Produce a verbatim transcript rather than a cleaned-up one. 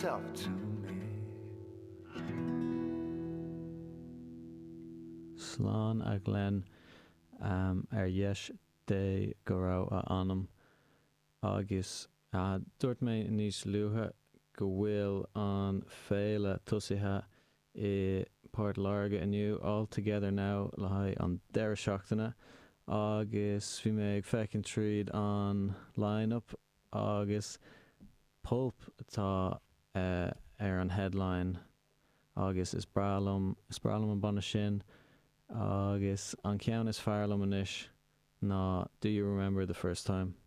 yourself to me. Slán a Glenn um, ar dheis dé go raibh a anam agus uh, dúirt mé níos luatha go bhfuil an féile tusaithe I Páirt Larga aniu all together now le haigh an deir seachtaine agus bhí mé ag feiceann tríd an line-up agus pulp atá uh, ar an headline agus is bralam is bralam an bana sin agus an ceann is fearlam anis ná Do You Remember the First Time?